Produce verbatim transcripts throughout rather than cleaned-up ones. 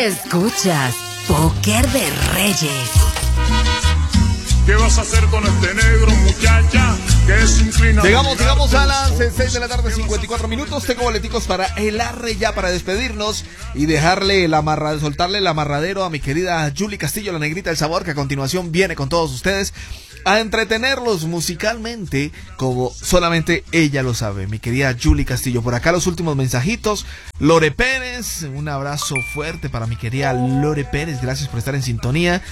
Escuchas Póker de Reyes. ¿Qué vas a hacer con este negro, muchacha? Que es inclinado. Llegamos, llegamos a las seis de la tarde, cincuenta y cuatro minutos. Tengo boleticos para el arre ya para despedirnos y dejarle el amarra, soltarle el amarradero a mi querida Julie Castillo, la negrita del sabor, que a continuación viene con todos ustedes a entretenerlos musicalmente como solamente ella lo sabe. Mi querida Julie Castillo, por acá los últimos mensajitos. Lore Pérez, un abrazo fuerte para mi querida Lore Pérez, gracias por estar en sintonía.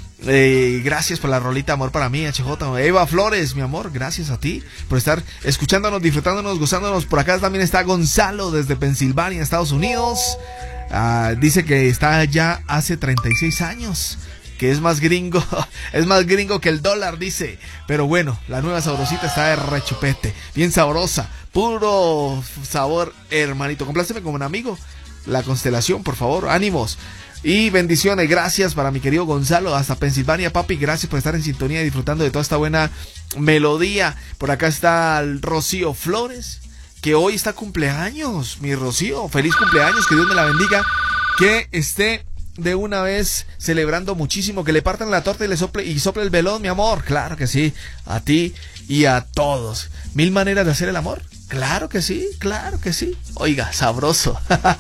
Eh, gracias por la rolita Amor para mí, H J. Eva Flores, mi amor, gracias a ti por estar escuchándonos, disfrutándonos, gozándonos. Por acá también está Gonzalo desde Pensilvania, Estados Unidos. Uh, dice que está allá hace treinta y seis años, que es más gringo, es más gringo que el dólar, dice. Pero bueno, la nueva sabrosita está de rechupete, bien sabrosa, puro sabor, hermanito. Compláceme como un amigo. La constelación, por favor, ánimos. Y bendiciones, gracias para mi querido Gonzalo, hasta Pensilvania, papi, gracias por estar en sintonía y disfrutando de toda esta buena melodía. Por acá está el Rocío Flores, que hoy está cumpleaños, mi Rocío, feliz cumpleaños, que Dios me la bendiga, que esté de una vez celebrando muchísimo, que le partan la torta y le sople, y sople el velón, mi amor, claro que sí, a ti y a todos. Mil maneras de hacer el amor. Claro que sí, claro que sí. Oiga, sabroso.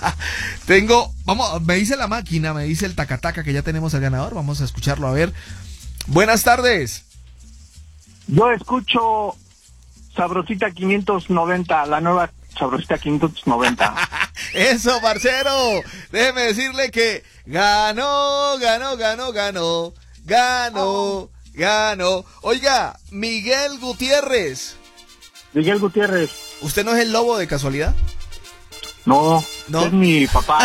Tengo, vamos, me dice la máquina, me dice el tacataca que ya tenemos al ganador. Vamos a escucharlo, a ver. Buenas tardes. Yo escucho Sabrosita quinientos noventa, la nueva Sabrosita quinientos noventa. Eso, parcero. Déjeme decirle que ganó, ganó, ganó, ganó, ganó, oh. ganó. Oiga, Miguel Gutiérrez. Miguel Gutiérrez. ¿Usted no es el lobo de casualidad? No, no. Es mi papá.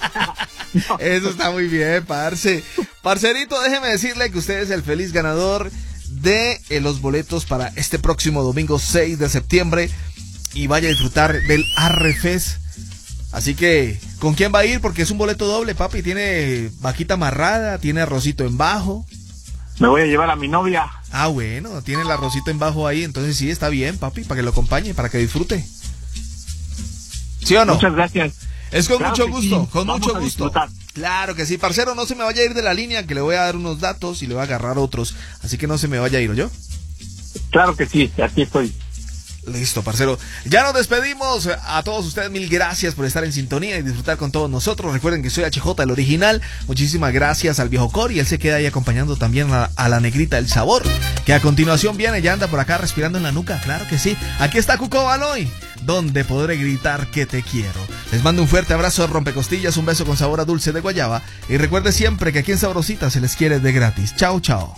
No. Eso está muy bien, parce. Parcerito, déjeme decirle que usted es el feliz ganador de eh, los boletos para este próximo domingo seis de septiembre. Y vaya a disfrutar del Arrefes. Así que, ¿con quién va a ir? Porque es un boleto doble, papi. Tiene vaquita amarrada, tiene arrocito en bajo. Me voy a llevar a mi novia. Ah, bueno, tiene el arrocito en bajo ahí, entonces sí, está bien, papi, para que lo acompañe, para que disfrute. ¿Sí o no? Muchas gracias. Es con claro mucho gusto, sí, con Vamos mucho a gusto. disfrutar. Claro que sí, parcero, no se me vaya a ir de la línea, que le voy a dar unos datos y le voy a agarrar otros, así que no se me vaya a ir, ¿oyó? Claro que sí, aquí estoy. Listo, parcero. Ya nos despedimos. A todos ustedes, mil gracias por estar en sintonía y disfrutar con todos nosotros. Recuerden que soy H J, el original. Muchísimas gracias al viejo Cory. Él se queda ahí acompañando también a, a la negrita del sabor, que a continuación viene, ya anda por acá respirando en la nuca. Claro que sí. Aquí está Cuco Baloy, donde podré gritar que te quiero. Les mando un fuerte abrazo de rompecostillas, un beso con sabor a dulce de guayaba. Y recuerde siempre que aquí en Sabrosita se les quiere de gratis. Chao, chao.